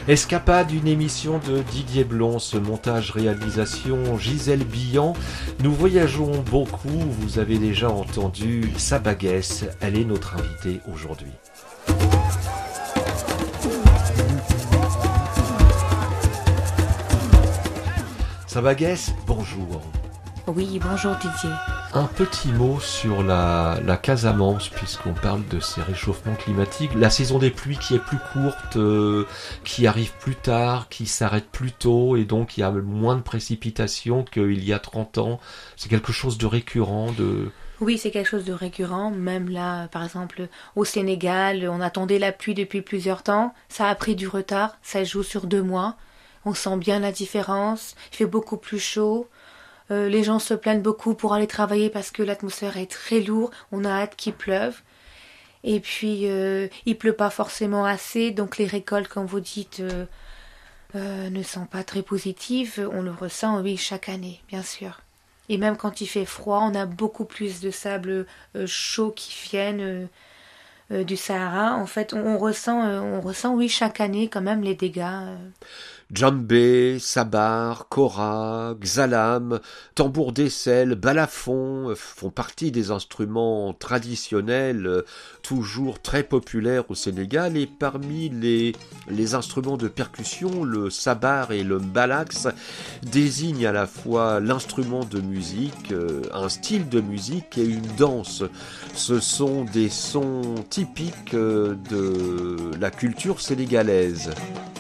Escapade, une émission de Didier Blon, ce montage-réalisation Gisèle Billan. Nous voyageons beaucoup, vous avez déjà entendu Sabaguès, elle est notre invitée aujourd'hui. Sabaguès, bonjour. Oui, bonjour Didier. Un petit mot sur la Casamance, puisqu'on parle de ces réchauffements climatiques. La saison des pluies qui est plus courte, qui arrive plus tard, qui s'arrête plus tôt, et donc il y a moins de précipitations qu'il y a 30 ans. C'est quelque chose de récurrent, Oui, c'est quelque chose de récurrent. Même là, par exemple, au Sénégal, on attendait la pluie depuis plusieurs temps. Ça a pris du retard, ça joue sur 2 mois. On sent bien la différence. Il fait beaucoup plus chaud. Les gens se plaignent beaucoup pour aller travailler parce que l'atmosphère est très lourde. On a hâte qu'il pleuve. Et puis, il pleut pas forcément assez. Donc les récoltes, comme vous dites, ne sont pas très positives. On le ressent, oui, chaque année, bien sûr. Et même quand il fait froid, on a beaucoup plus de sable chaud qui viennent du Sahara. En fait, on ressent, oui, chaque année quand même les dégâts. Djembé, sabar, kora, xalam, tambour d'aisselle, balafon font partie des instruments traditionnels toujours très populaires au Sénégal, et parmi les instruments de percussion, le sabar et le mbalax désignent à la fois l'instrument de musique, un style de musique et une danse. Ce sont des sons typiques de la culture sénégalaise.